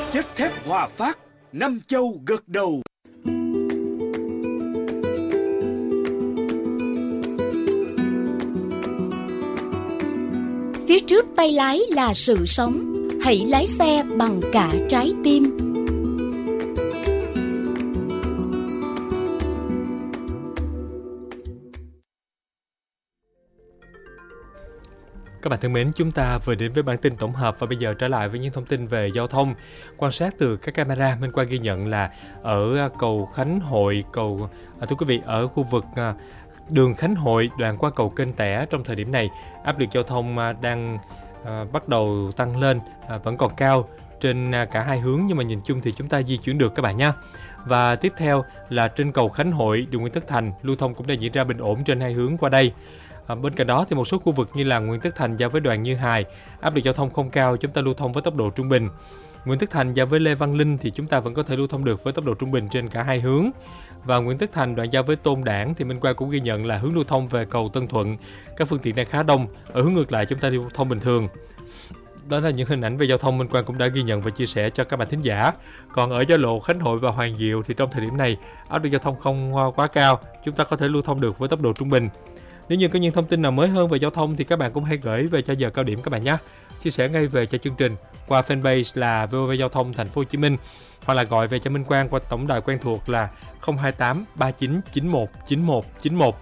Chất thép Hòa Phát, năm châu gật đầu. Phía trước tay lái là sự sống, hãy lái xe bằng cả trái tim. Các bạn thân mến, chúng ta vừa đến với bản tin tổng hợp và bây giờ trở lại với những thông tin về giao thông. Quan sát từ các camera, Minh Quang ghi nhận là ở cầu Khánh Hội, thưa quý vị, ở khu vực đường Khánh Hội đoạn qua cầu Kênh Tẻ trong thời điểm này, áp lực giao thông đang bắt đầu tăng lên, vẫn còn cao trên cả hai hướng nhưng mà nhìn chung thì chúng ta di chuyển được các bạn nhé. Và tiếp theo là trên cầu Khánh Hội, đường Nguyễn Tất Thành, lưu thông cũng đã diễn ra bình ổn trên hai hướng qua đây. Bên cạnh đó thì một số khu vực như là Nguyễn Tất Thành giao với đoạn Như Hài, áp lực giao thông không cao, chúng ta lưu thông với tốc độ trung bình. Nguyễn Tất Thành giao với Lê Văn Linh thì chúng ta vẫn có thể lưu thông được với tốc độ trung bình trên cả hai hướng. Và Nguyễn Tất Thành đoạn giao với Tôn Đản thì Minh Quang cũng ghi nhận là hướng lưu thông về cầu Tân Thuận, các phương tiện đang khá đông, ở hướng ngược lại chúng ta lưu thông bình thường. Đó là những hình ảnh về giao thông Minh Quang cũng đã ghi nhận và chia sẻ cho các bạn thính giả. Còn ở giao lộ Khánh Hội và Hoàng Diệu thì trong thời điểm này áp lực giao thông không quá cao, chúng ta có thể lưu thông được với tốc độ trung bình. Nếu như có những thông tin nào mới hơn về giao thông thì các bạn cũng hãy gửi về cho giờ cao điểm các bạn nhé. Chia sẻ ngay về cho chương trình qua fanpage là VOV Giao thông Thành phố Hồ Chí Minh hoặc là gọi về cho Minh Quang qua tổng đài quen thuộc là 028 39 91 91 91.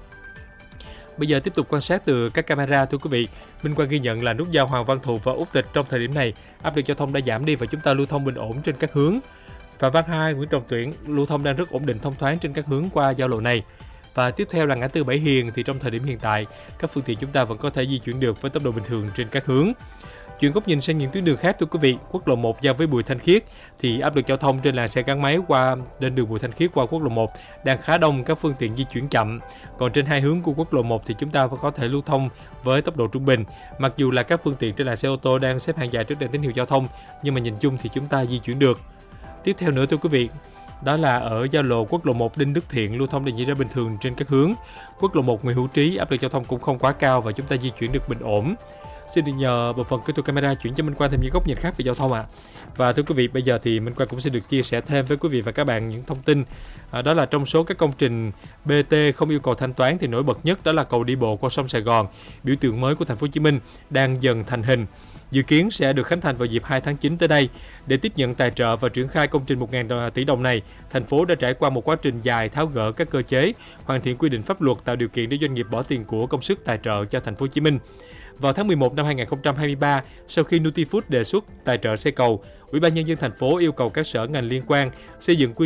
Bây giờ tiếp tục quan sát từ các camera, thưa quý vị. Minh Quang ghi nhận là nút giao Hoàng Văn Thụ và Úc Tịch trong thời điểm này áp lực giao thông đã giảm đi và chúng ta lưu thông bình ổn trên các hướng. Phạm Văn Hai, Nguyễn Trọng Tuyển lưu thông đang rất ổn định thông thoáng trên các hướng qua giao lộ này. Và tiếp theo là ngã tư Bảy Hiền thì trong thời điểm hiện tại các phương tiện chúng ta vẫn có thể di chuyển được với tốc độ bình thường trên các hướng. Chuyển góc nhìn sang những tuyến đường khác, thưa quý vị, quốc lộ 1 giao với Bùi Thanh Khiết thì áp lực giao thông trên làn xe gắn máy qua lên đường Bùi Thanh Khiết qua quốc lộ 1 đang khá đông, các phương tiện di chuyển chậm. Còn trên hai hướng của quốc lộ 1 thì chúng ta vẫn có thể lưu thông với tốc độ trung bình. Mặc dù là các phương tiện trên làn xe ô tô đang xếp hàng dài trước đèn tín hiệu giao thông nhưng mà nhìn chung thì chúng ta di chuyển được. Tiếp theo nữa thưa quý vị, đó là ở giao lộ quốc lộ 1 Đinh Đức Thiện lưu thông đang diễn ra bình thường trên các hướng. Quốc lộ 1 Nguyễn Hữu Trí áp lực giao thông cũng không quá cao và chúng ta di chuyển được bình ổn. Xin được nhờ bộ phận kỹ thuật camera chuyển cho Minh Quang thêm những góc nhìn khác về giao thông ạ. Và thưa quý vị, bây giờ thì Minh Quang cũng sẽ được chia sẻ thêm với quý vị và các bạn những thông tin. Đó là trong số các công trình BT không yêu cầu thanh toán thì nổi bật nhất đó là cầu đi bộ qua sông Sài Gòn, biểu tượng mới của Thành phố Hồ Chí Minh đang dần thành hình. Dự kiến sẽ được khánh thành vào dịp 2 tháng 9 tới đây. Để tiếp nhận tài trợ và triển khai công trình 1.000 tỷ đồng này, thành phố đã trải qua một quá trình dài tháo gỡ các cơ chế, hoàn thiện quy định pháp luật tạo điều kiện để doanh nghiệp bỏ tiền của công sức tài trợ cho Thành phố Hồ Chí Minh. Vào tháng 11 năm 2023, sau khi Nutifood đề xuất tài trợ xây cầu, Ủy ban nhân dân thành phố yêu cầu các sở ngành liên quan xây dựng quy